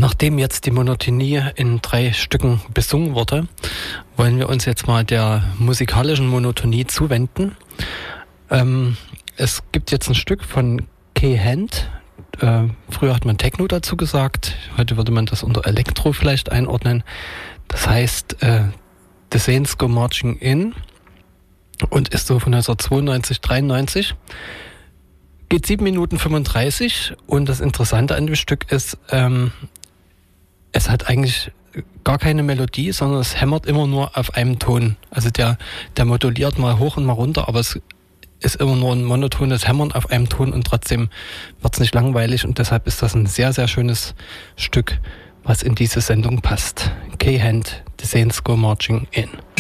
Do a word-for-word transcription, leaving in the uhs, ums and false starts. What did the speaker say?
Nachdem jetzt die Monotonie in drei Stücken besungen wurde, wollen wir uns jetzt mal der musikalischen Monotonie zuwenden. Ähm, es gibt jetzt ein Stück von Kay Hand. Äh, früher hat man Techno dazu gesagt, heute würde man das unter Elektro vielleicht einordnen. Das heißt äh, The Saints Go Marching In und ist so von neunzehnhundertzweiundneunzig, dreiundneunzig. Geht sieben Minuten fünfunddreißig und das Interessante an dem Stück ist, ähm, es hat eigentlich gar keine Melodie, sondern es hämmert immer nur auf einem Ton. Also der, der moduliert mal hoch und mal runter, aber es ist immer nur ein monotones Hämmern auf einem Ton und trotzdem wird es nicht langweilig und deshalb ist das ein sehr, sehr schönes Stück, was in diese Sendung passt. Kay Hand, The Saints Go Marching In.